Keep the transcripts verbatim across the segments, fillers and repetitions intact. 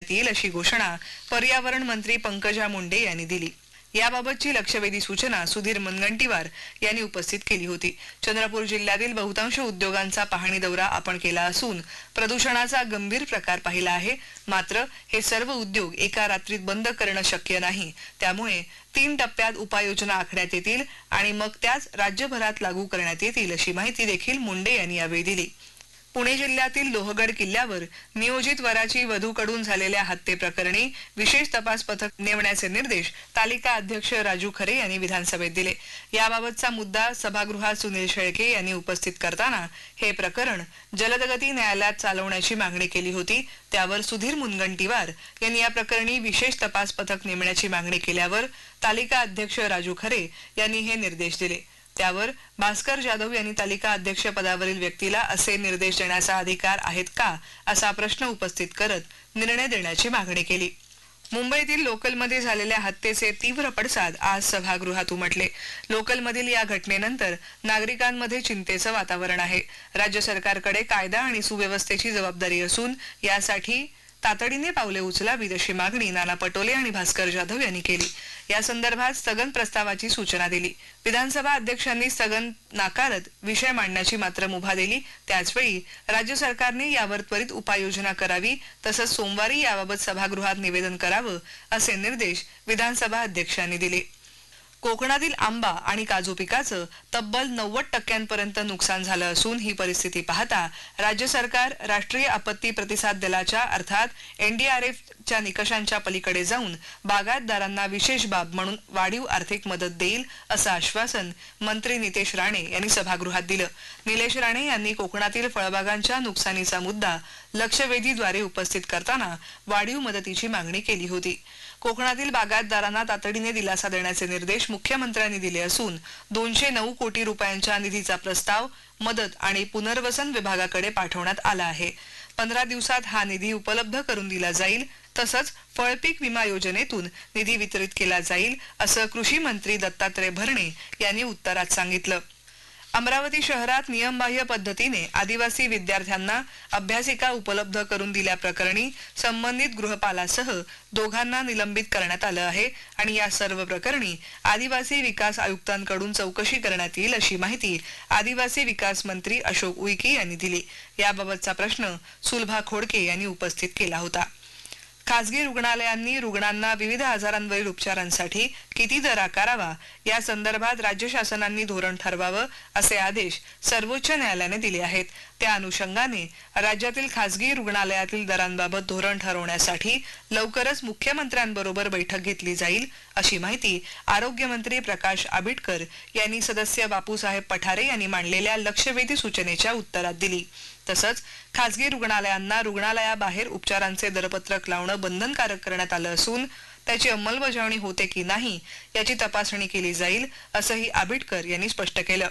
करण्यात येईल अशी घोषणा पर्यावरण मंत्री पंकजा मुंडे यांनी दिली। याबाबतची लक्षवेधी सूचना सुधीर मुनगंटीवार यांनी उपस्थित केली होती। चंद्रपूर जिल्ह्यातील बहुतांश उद्योगांचा पाहणी दौरा आपण केला असून प्रदूषणाचा गंभीर प्रकार पाहिला आहे। मात्र हे सर्व उद्योग एका रात्रीत बंद करणं शक्य नाही, त्यामुळे तीन टप्प्यात उपाययोजना आखण्यात येतील आणि मग त्याच राज्यभरात लागू करण्यात येतील अशी माहिती देखील मुंडे यांनी यावेळी दिली। पुणे जिल्ह्यातील लोहगड किल्ल्यावर नियोजित वराची वधूकडून झालेल्या हत्येप्रकरणी विशेष तपास पथक नेमण्याचे निर्देश तालिका अध्यक्ष राजू खरे यांनी विधानसभेत दिले। याबाबतचा मुद्दा सभागृहात सुनील शेळके यांनी उपस्थित करताना हे प्रकरण जलदगती न्यायालयात चालवण्याची मागणी केली होती। त्यावर सुधीर मुनगंटीवार यांनी या प्रकरणी विशेष तपास पथक नेमण्याची मागणी केल्यावर तालिका अध्यक्ष राजू खरे यांनी हे निर्देश दिले। त्यावर भास्कर जाधव यांनी तालिका अध्यक्ष पदावरील व्यक्तीला असे निर्देश देण्याचा अधिकार आहेत का असा प्रश्न उपस्थित करत निर्णय देण्याची मागणी केली। मुंबईतील लोकलमध्ये झालेल्या हत्येचे तीव्र पडसाद आज सभागृहात उमटले। लोकलमधील या घटनेनंतर नागरिकांमध्ये चिंतेचं वातावरण आहे। राज्य सरकारकडे कायदा आणि सुव्यवस्थेची जबाबदारी असून यासाठी तातडीने पावले उचलावीत अशी मागणी नाना पटोले आणि भास्कर जाधव यांनी केली। या संदर्भात स्थगन प्रस्तावाची सूचना दिली। विधानसभा अध्यक्षांनी स्थगन नाकारत विषय मांडण्याची मात्र मुभा दिली। त्याचवेळी राज्य सरकारने यावर त्वरित उपाययोजना करावी, तसंच सोमवारी याबाबत सभागृहात निवेदन करावं असे निर्देश विधानसभा अध्यक्षांनी दिले। कोकणातील आंबा आणि काजू पिकाचं तब्बल नव्वद टक्क्यांपर्यंत नुकसान झालं असून ही परिस्थिती पाहता राज्य सरकार राष्ट्रीय आपत्ती प्रतिसाद दलाच्या अर्थात एनडीआरएफच्या निकषांच्या पलीकडे जाऊन बागायतदारांना विशेष बाब म्हणून वाढीव आर्थिक मदत देईल असं आश्वासन मंत्री नितेश राणे यांनी सभागृहात दिलं। निलेश राणे यांनी कोकणातील फळबागांच्या नुकसानीचा मुद्दा लक्षवेधीद्वारे उपस्थित करताना वाढीव मदतीची मागणी केली होती। कोकणातील बागायतदारांना तातडीने दिलासा देण्याचे निर्देश मुख्यमंत्र्यांनी दिले असून दोनशे नऊ कोटी रुपयांच्या निधीचा प्रस्ताव मदत आणि पुनर्वसन विभागाकडे पाठवण्यात आला आहे। पंधरा दिवसात हा निधी उपलब्ध करून दिला जाईल, तसंच फळपीक विमा योजनेतून निधी वितरित केला जाईल असं कृषी मंत्री दत्तात्रय भरणे यांनी उत्तरात सांगितलं। अमरावती शहरात नियमबाह्य पद्धतीने आदिवासी विद्यार्थ्यांना अभ्यासिका उपलब्ध करून दिल्याप्रकरणी संबंधित गृहपालासह दोघांना निलंबित करण्यात आलं आहे आणि या सर्व प्रकरणी आदिवासी विकास आयुक्तांकडून चौकशी करण्यात येईल अशी माहिती आदिवासी विकास मंत्री अशोक उईके यांनी दिली। याबाबतचा प्रश्न सुलभा खोडके यांनी उपस्थित केला होता। खासगी रुग्णालयांनी रुग्णांना विविध आजारांवरील उपचारांसाठी किती दर आकारावा या संदर्भात राज्य शासनांनी धोरण ठरवावं असे आदेश सर्वोच्च न्यायालयाने दिले आहेत। त्या अनुषंगाने राज्यातील खासगी रुग्णालयातील दरांबाबत धोरण ठरवण्यासाठी लवकरच मुख्यमंत्र्यांबरोबर बैठक घेतली जाईल अशी माहिती आरोग्य मंत्री प्रकाश आबिटकर यांनी सदस्य बापूसाहेब पठारे यांनी मांडलेल्या लक्षवेधी सूचनेच्या उत्तरात दिली। तसंच खासगी रुग्णालयांना रुग्णालयाबाहेर उपचारांचे दरपत्रक लावणं बंधनकारक करण्यात आलं असून त्याची अंमलबजावणी होते की नाही याची तपासणी केली जाईल असंही आबिटकर यांनी स्पष्ट केलं।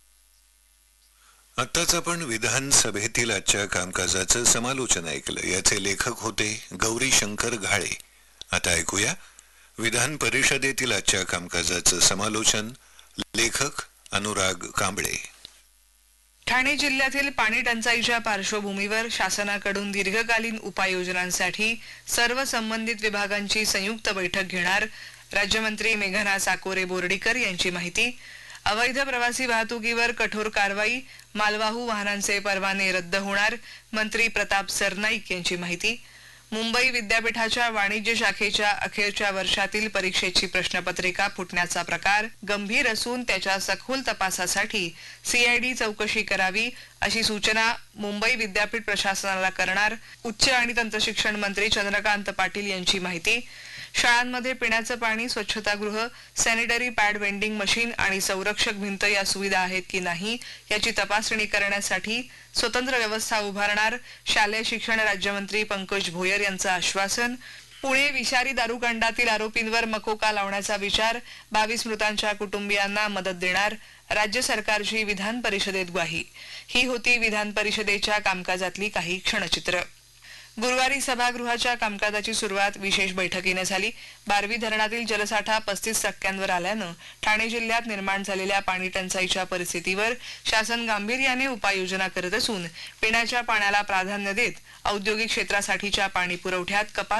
आताच आपण विधानसभेतील आजच्या कामकाजाचं समालोचन ऐकलं। याचे लेखक होते गौरी शंकर घाळे। आता ऐकूया विधान परिषदेतील आजच्या कामकाजाचं समालोचन। लेखक अनुराग कांबळे। ठाणे जिल्ह्यातील पाणी टंचाईच्या पार्श्वभूमीवर शासनाकडून दीर्घकालीन उपाययोजनांसाठी सर्व संबंधित विभागांची संयुक्त बैठक घेणार राज्यमंत्री मेघना साकोरे बोर्डीकर यांची माहिती। अवैध प्रवासी वाहतुकीवर कठोर कारवाई, मालवाहू वाहनांचे परवाने रद्द होणार मंत्री प्रताप सरनाईक यांची माहिती। मुंबई विद्यापीठाच्या वाणिज्य शाखेच्या अखेरच्या वर्षातील परीक्षेची प्रश्नपत्रिका फुटण्याचा प्रकार गंभीर असून त्याच्या सखोल तपासासाठी सीआयडी चौकशी करावी अशी सूचना मुंबई विद्यापीठ प्रशासनाला करणार उच्च आणि तंत्रशिक्षण मंत्री चंद्रकांत पाटील यांची माहिती। शाळांमध्ये पिण्याचं पाणी, स्वच्छतागृह, सॅनिटरी पॅड वेंडिंग मशीन आणि संरक्षक भिंत या सुविधा आहेत की नाही याची तपासणी करण्यासाठी स्वतंत्र व्यवस्था उभारणार शालेय शिक्षण राज्यमंत्री पंकज भोयर यांचं आश्वासन। पुणे विषारी दारूकांडातील आरोपींवर मकोका लावण्याचा विचार, बावीस मृतांच्या कुटुंबियांना मदत देणार राज्य सरकारची विधान परिषदेत ग्वाही। ही होती विधान परिषदेच्या कामकाजातली काही क्षणचित्र। गुरुवारी सभागृहाच्या कामकाजाची सुरुवात विशेष बैठकीने झाली। बारवी धरणातील जलसाठा पस्तीस टक्क्यांवर आल्यानं ठाणे जिल्ह्यात निर्माण झालेल्या पाणी टंचाईच्या परिस्थितीवर शासन गांभीर्याने उपाययोजना करत असून पिण्याच्या पाण्याला प्राधान्य देत औद्योगिक क्षेत्रासाठीच्या पाणी पुरवठ्यात कपात